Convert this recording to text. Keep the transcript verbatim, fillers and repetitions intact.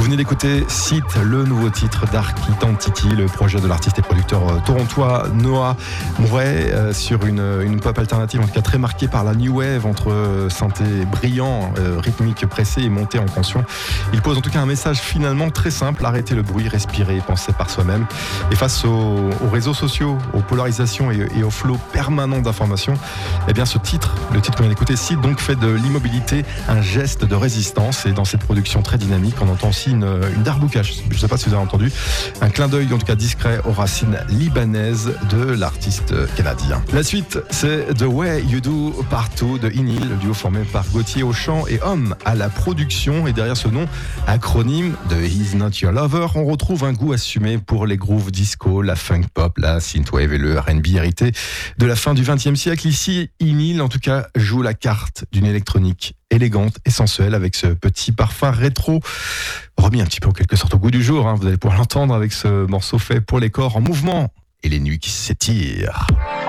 venez d'écouter Site, le nouveau titre Dark Identity, le projet de l'artiste et producteur torontois Noah Murray, euh, sur une, une pop alternative, en tout cas très marquée par la new wave, entre synthé brillant, euh, rythmique pressé et montée en tension. Il pose en tout cas un message finalement très simple: arrêter le bruit, respirer, penser par soi-même. Et face aux, aux réseaux sociaux, aux polarisations et, et au flot permanent d'informations, eh bien ce titre, le titre qu'on vient d'écouter, Site, donc fait de l'immobilité un geste de résistance. Et dans cette production très dynamique, on entend aussi une, une darbouka, je ne sais pas si vous avez entendu, un clin d'œil en tout cas discret aux racines libanaises de l'artiste canadien. La suite, c'est The Way You Do Partout de Inil, le duo formé par Gauthier au chant et Homme à la production. Et derrière ce nom acronyme de He's Not Your Lover, on retrouve un goût assumé pour les grooves disco, la funk pop, la synthwave et le R and B hérité de la fin du vingtième siècle. Ici, Inil en tout cas joue la carte d'une électronique élégante et sensuelle avec ce petit parfum rétro remis un petit peu en quelque sorte au goût du jour, hein. Vous allez pouvoir l'entendre avec ce morceau fait pour les corps en mouvement et les nuits qui s'étirent.